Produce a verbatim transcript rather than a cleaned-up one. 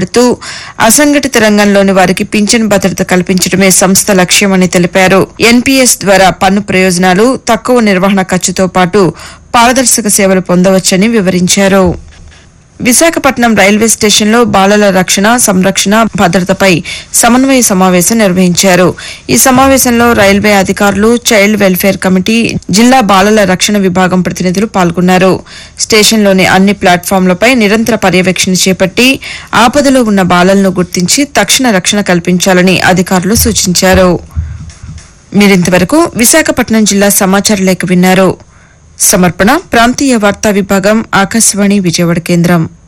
మాట్లాడుతూ అసంఘటిత రంగంలోని వారికి పింఛన్ భద్రత కల్పించడమే సంస్థ లక్ష్యమని తెలిపారు. ఎన్పీఎస్ ద్వారా పన్ను ప్రయోజనాలు, తక్కువ నిర్వహణ ఖర్చుతో పాటు పారదర్శక సేవలు పొందవచ్చని వివరించారు. విశాఖపట్నం రైల్వే స్టేషన్లో బాలల రక్షణ, సంరక్షణ, భద్రతపై సమన్వయ సమావేశం నిర్వహించారు. ఈ సమావేశంలో రైల్వే అధికారులు, చైల్డ్ వెల్ఫేర్ కమిటీ, జిల్లా బాలల రక్షణ విభాగం ప్రతినిధులు పాల్గొన్నారు. స్టేషన్లోని అన్ని ప్లాట్ఫామ్లపై నిరంతర పర్యవేక్షణ చేపట్టి ఆపదలో ఉన్న బాలలను గుర్తించి తక్షణ రక్షణ కల్పించాలని అధికారులు సూచించారు. మీరింతవరకు విశాఖపట్నం జిల్లా సమాచార లేఖ విన్నారు. సమర్పణ ప్రాంతీయ వార్తా విభాగం, ఆకాశవాణి విజయవాడ కేంద్రం.